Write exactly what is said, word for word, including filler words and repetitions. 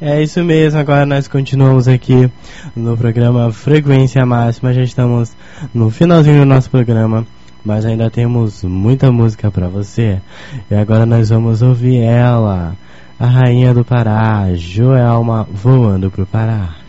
É isso mesmo, agora nós continuamos aqui no programa Frequência Máxima. Já estamos no finalzinho do nosso programa, mas ainda temos muita música pra você. E agora nós vamos ouvir ela, a rainha do Pará, Joelma, Voando pro Pará.